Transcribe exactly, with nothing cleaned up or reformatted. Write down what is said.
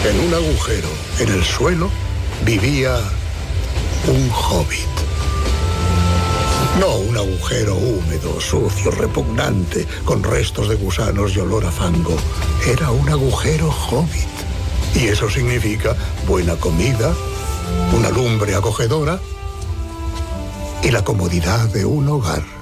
En un agujero en el suelo vivía un hobbit. No un agujero húmedo, sucio, repugnante, con restos de gusanos y olor a fango. Era un agujero hobbit. Y eso significa buena comida, una lumbre acogedora y la comodidad de un hogar.